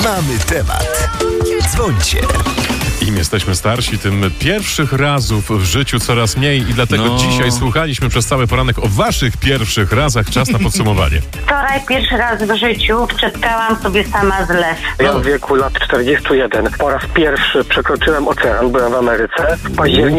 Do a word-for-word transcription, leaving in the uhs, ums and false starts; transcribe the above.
Mamy temat. Dzwońcie. Im jesteśmy starsi, tym pierwszych razów w życiu coraz mniej i dlatego No. dzisiaj słuchaliśmy przez cały poranek o waszych pierwszych razach. Czas na podsumowanie. Wczoraj pierwszy raz w życiu przepkałam sobie sama zlew. Ja w wieku lat czterdziestu jeden po raz pierwszy przekroczyłem ocean, byłem w Ameryce. W październiku